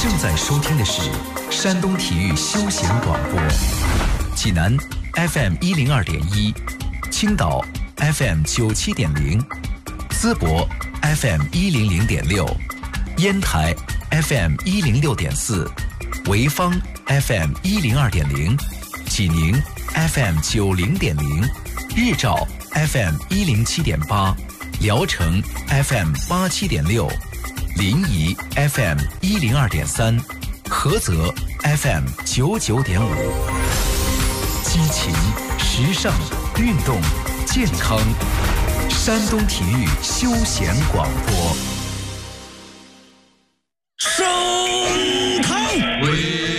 正在收听的是山东体育休闲广播，济南 FM102.1，青岛 FM97.0，淄博 FM100.6，烟台 FM106.4，潍坊 FM102.0，济宁 FM90.0，日照 FM107.8，聊城 FM87.6，临沂 FM102.3，菏泽 FM99.5，激情、时尚、运动、健康，山东体育休闲广播。 升堂威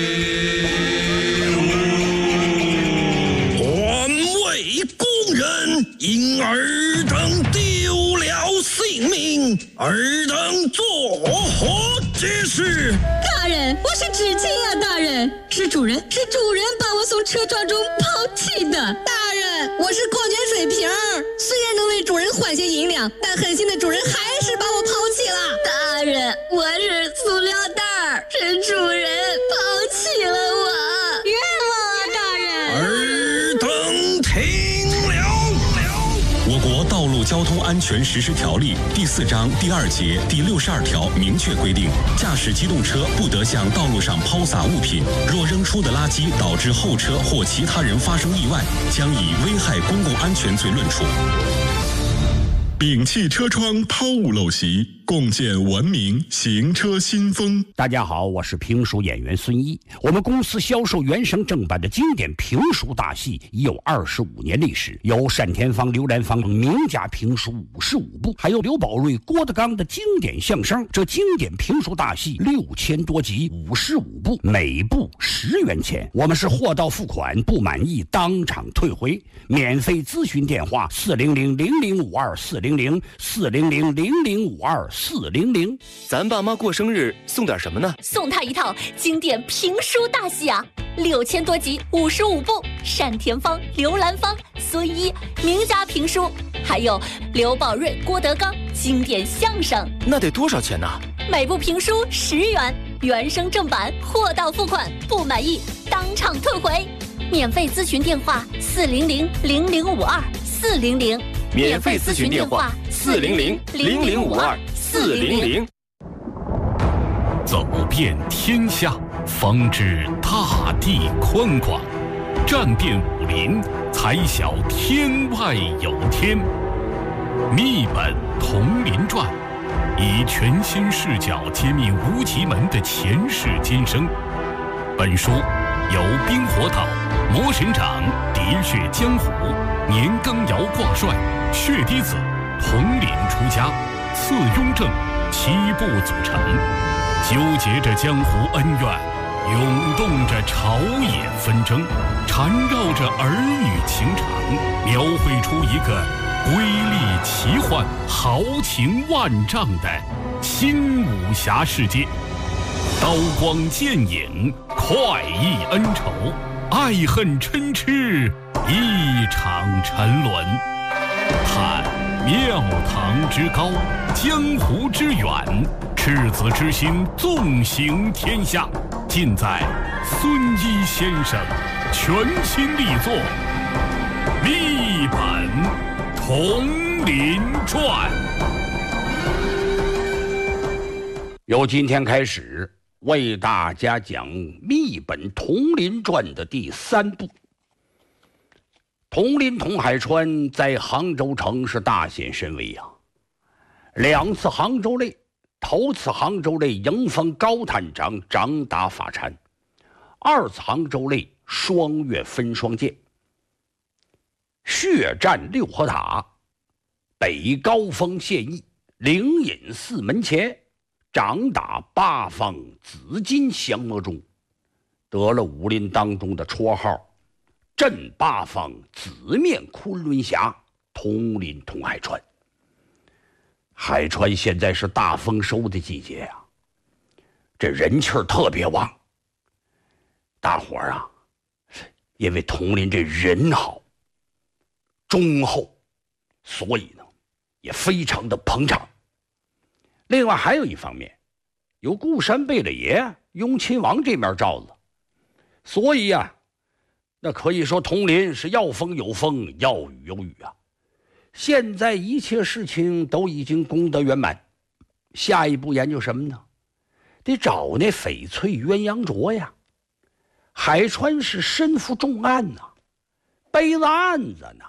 武，环卫工人因尔等丢了性命，尔等作何解释？ 大人，我是知青啊！大人，是主人把我从车撞中抛弃的。 大人，我是矿泉水瓶儿，虽然能为主人换些银两，但狠心的主人还是把我抛弃了。 大人，我是塑料袋儿，是主人抛弃了我，冤枉啊！大人， 尔等听了。 我国道路交通安全实施条例第4章第2节第62条明确规定，驾驶机动车不得向道路上抛洒物品，若扔出的垃圾导致后车或其他人发生意外，将以危害公共安全罪论处。摒弃车窗抛物陋习，共建文明行车新风。 大家好，我是评书演员孙一。我们公司销售原声正版的经典评书大戏已有25年历史，有单田芳、刘兰芳名家评书55部，还有刘宝瑞、郭德纲的经典相声。这经典评书大戏6000多集，55部，每部10元钱。我们是货到付款，不满意当场退回。免费咨询电话400-0052-400，400-0052-400。 咱爸妈过生日送点什么呢？ 送他一套经典评书大戏啊，6000多集，55部，单田芳、刘兰芳、孙一名家评书，还有刘宝瑞、郭德纲经典相声。 那得多少钱呢？ 每部评书10元，原声正版，货到付款，不满意当场退回。免费咨询电话400-0052-400， 免费咨询电话400-0052-400。 走遍天下，方知大地宽广；战遍武林，才晓天外有天。密本同林传，以全新视角揭秘无极门的前世今生。本书由冰火岛、魔神掌、喋血江湖、年羹尧挂帅、血滴子、统领出家、次雍正7部组成，纠结着江湖恩怨，涌动着朝野纷争，缠绕着儿女情长，描绘出一个瑰丽奇幻、豪情万丈的新武侠世界。刀光剑影，快意恩仇，爱恨嗔痴，一场沉沦。探庙堂之高，江湖之远，赤子之心纵行天下，尽在孙一先生全新力作《密本同林传》。 由今天开始，为大家讲《密本同林传》的第3部。同林同海川在杭州城是大显神威呀，2次杭州擂，头次杭州擂迎风高探长，掌打法禅；2次杭州擂双月分双剑，血战六合塔，北高峰现役，灵隐寺门前，掌打8方紫金降魔钟，得了武林当中的绰号镇8方紫面昆仑侠，同林同海川。海川现在是大丰收的季节啊，这人气儿特别旺。大伙儿啊，因为同林这人好忠厚，所以呢也非常的捧场。另外还有一方面，有固山贝勒爷雍亲王这面罩子。所以啊，那可以说统领是要风有风，要雨有雨啊。现在一切事情都已经功德圆满，下一步研究什么呢？得找那翡翠鸳鸯镯呀。海川是身负重案呐，背着案子呢。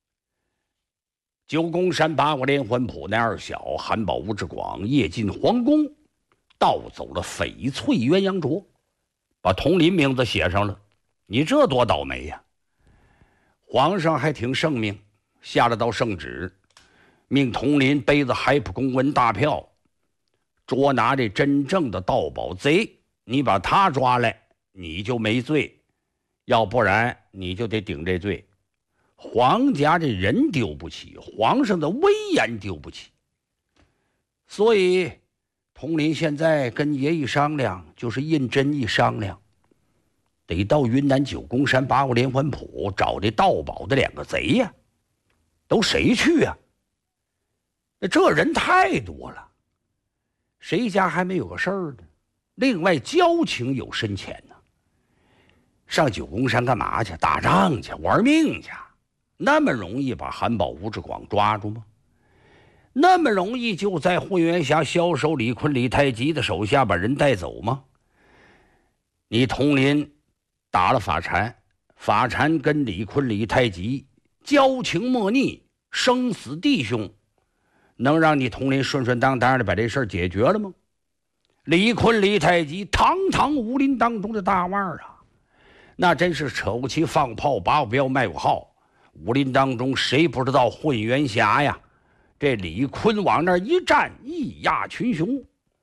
九宫山八卦连环谱那二小韩宝、吴志广夜进皇宫，盗走了翡翠鸳鸯镯，把统领名字写上了。你这多倒霉呀！皇上还挺圣明，下了道圣旨，命统领背着海普公文大票，捉拿这真正的盗宝贼。你把他抓来，你就没罪，要不然你就得顶这罪。皇家这人丢不起，皇上的威严丢不起。所以统领现在跟爷一商量，就是胤禛一商量，得到云南九宫山八卦连环谱找这盗宝的2个贼呀。都谁去呀？那这人太多了，谁家还没有个事儿呢？另外交情有深浅呢。上九宫山干嘛去？打仗去，玩命去。那么容易把韩宝、吴志广抓住吗？那么容易就在混元峡枭首李坤、李太极的手下把人带走吗？你统领打了法禅，法禅跟李坤、李太极交情莫逆，生死弟兄，能让你统领顺顺当当的把这事儿解决了吗？李坤、李太极堂堂武林当中的大腕儿啊，那真是扯不起放炮，拔不标卖过号。武林当中谁不知道混元峡呀？这李坤往那儿一站，一压群雄。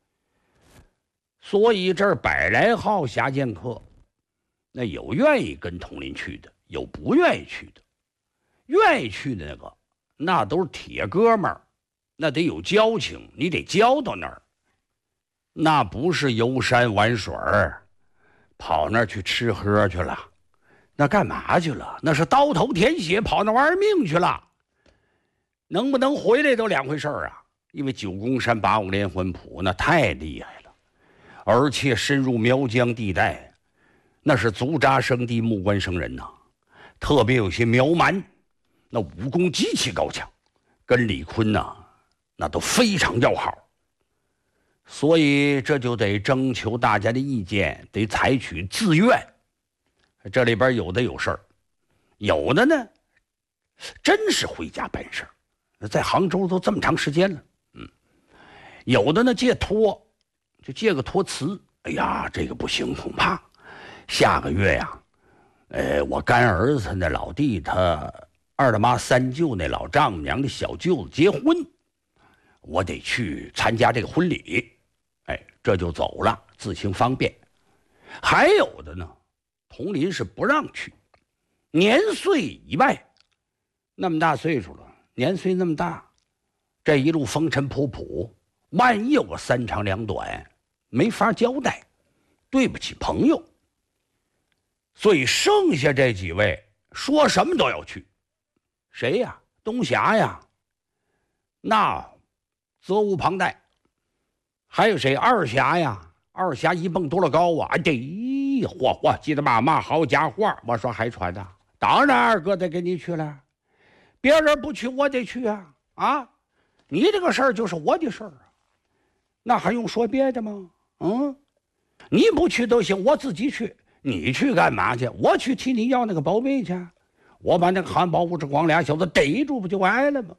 所以这儿100来号侠剑客，那有愿意跟统领去的，有不愿意去的。愿意去的那个，那都是铁哥们儿，那得有交情，你得交到那儿。那不是游山玩水儿，跑那儿去吃喝去了。那干嘛去了？那是刀头舔血，跑那玩命去了。能不能回来都2回事儿啊！因为九宫山八卦连环谱那太厉害了，而且深入苗疆地带，那是足扎生地，木关生人呐。特别有些苗蛮，那武功极其高强，跟李坤呐，那都非常要好。所以这就得征求大家的意见，得采取自愿。这里边有的有事儿，有的呢真是回家办事儿，在杭州都这么长时间了，有的呢借托，就借个托词。哎呀，这个不行，恐怕下个月呀，我干儿子那老弟他二大妈三舅那老丈母娘的小舅子结婚，我得去参加这个婚礼，这就走了，自行方便。还有的呢，统领是不让去，年岁以外，那么大岁数了，年岁那么大，这一路风尘仆仆，万一有个3长2短，没法交代，对不起朋友。所以剩下这几位说什么都要去。谁呀？东侠呀，那责无旁贷。还有谁？二侠呀，二侠一蹦多了高啊！嚯，记得骂好家伙！我说海川呐，当然二哥得跟你去了，别人不去我得去啊！啊，你这个事儿就是我的事儿啊，那还用说别的吗？你不去都行，我自己去。你去干嘛去？我去替你要那个宝贝去，我把那个韩宝、吴志广俩小子逮住不就完了吗？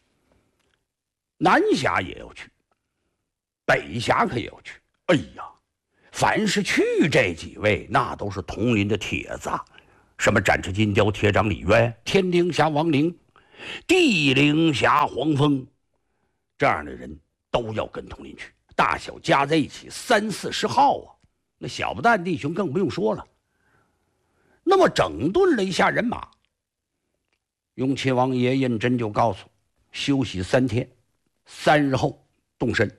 南侠也要去，北侠可也要去。哎呀，凡是去这几位，那都是统领的帖子，什么展翅金雕铁掌李渊、天灵侠王陵、地灵侠黄蜂，这样的人都要跟统领去，大小加在一起30-40号啊。那小不但弟兄更不用说了。那么整顿了一下人马，雍亲王爷胤禛就告诉休息3天，3日后动身。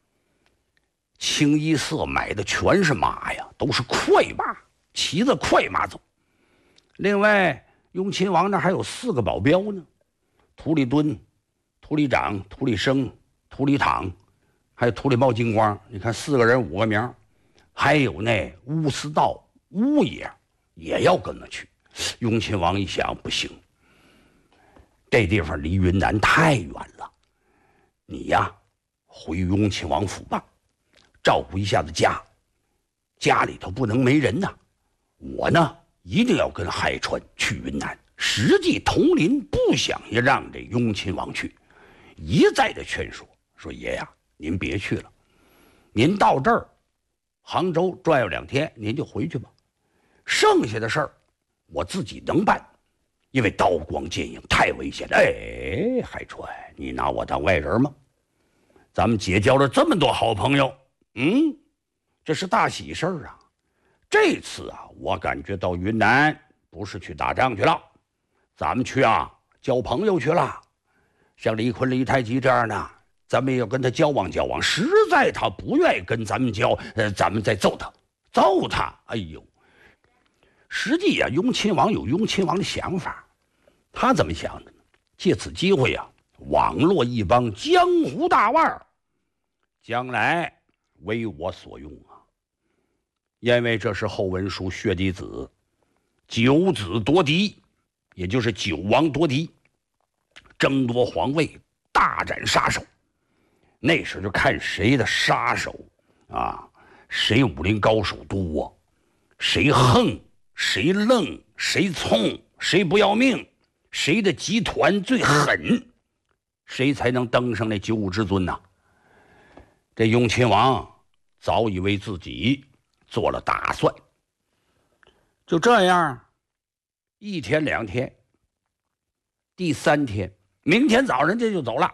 清一色买的全是马呀，都是快马，骑着快马走。另外雍亲王那还有4个保镖呢，涂里敦、涂里长、涂里生、涂里躺，还有涂里茂金光。你看4个人5个名， 还有那吴思道吴爷也要跟着去。雍亲王一想，不行，这地方离云南太远了，你呀回雍亲王府吧，照顾一下子家，家里头不能没人呐。我呢一定要跟海川去云南。实际统领不想也让这雍亲王去，一再的劝说爷呀，您别去了，您到这儿杭州转悠2天，您就回去吧，剩下的事儿我自己能办，因为刀光剑影太危险了。哎，海川，你拿我当外人吗？咱们结交了这么多好朋友，这是大喜事儿啊！这次啊，我感觉到云南不是去打仗去了，咱们去啊交朋友去了。像李逵、李太极这样的，咱们也要跟他交往交往。实在他不愿意跟咱们交，咱们再揍他。哎呦，实际啊，雍亲王有雍亲王的想法，他怎么想的呢？借此机会啊，网络一帮江湖大腕，将来为我所用啊。因为这是后文书血滴子9子夺嫡，也就是9王夺嫡，争夺皇位，大展杀手。那时就看谁的杀手啊，谁武林高手多，谁横，谁愣，谁冲，谁不要命，谁的集团最狠，谁才能登上那95之尊呢？这雍亲王早已为自己做了打算。就这样，1天2天，第3天，明天早上这就走了。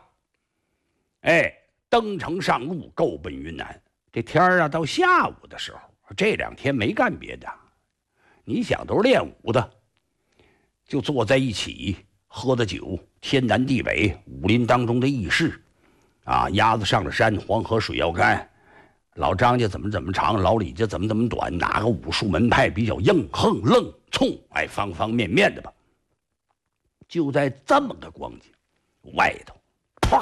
登城上路，够奔云南。这天啊，到下午的时候，这2天没干别的，你想都是练武的，就坐在一起喝的酒，天南地北，武林当中的义士啊，鸭子上了山，黄河水要干。老张家怎么长，老李家怎么短，哪个武术门派比较硬，横愣冲，方方面面的吧。就在这么个光景，外头啪，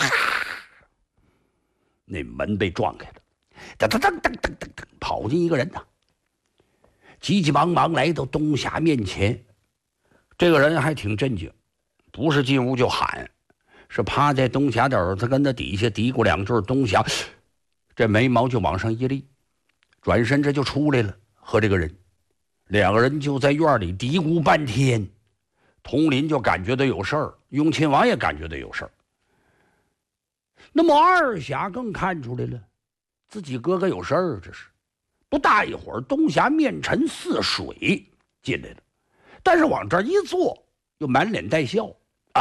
那门被撞开了，噔噔噔噔噔噔噔，跑进一个人呐，急急忙忙来到东霞面前。这个人还挺镇静，不是进屋就喊，是趴在东霞的耳朵根子底下嘀咕2句，东霞这眉毛就往上一立，转身这就出来了，和这个人2个人就在院里嘀咕半天。统领就感觉到有事儿，雍亲王也感觉到有事儿。那么二侠更看出来了，自己哥哥有事儿。这是不大一会儿，东霞面沉似水进来了，但是往这儿一坐，又满脸带笑。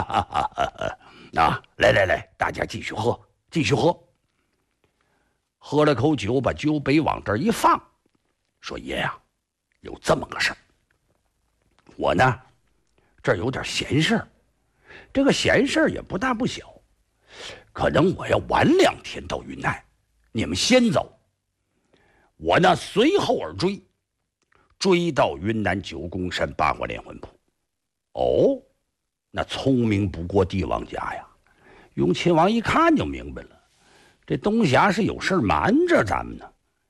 来，大家继续喝，继续喝。喝了口酒，把酒杯往这儿一放，说：“爷呀，有这么个事儿，我呢这儿有点闲事儿，这个闲事儿也不大不小，可能我要晚2天到云南，你们先走，我呢随后而追，追到云南9宫山8卦连环铺。”哦，那聪明不过帝王家呀！雍亲王一看就明白了，这东霞是有事瞒着咱们呢。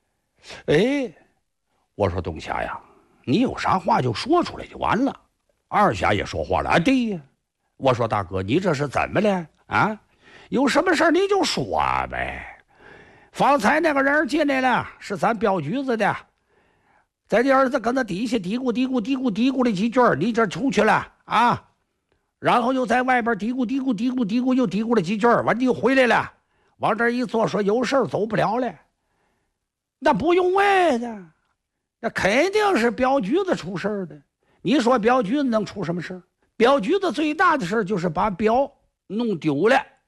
我说东霞呀，你有啥话就说出来就完了。二侠也说话了，对呀。我说大哥，你这是怎么了啊？有什么事你就说呗。方才那个人进来了，是咱镖局子的，在你儿子跟他底下嘀咕了几句，你这出去了啊，然后又在外边嘀咕又嘀咕了几句，完你又回来了，往这一坐，说有事走不了了。那不用问的，那肯定是镖局子出事的。你说镖局子能出什么事？镖局子最大的事就是把镖弄丢了，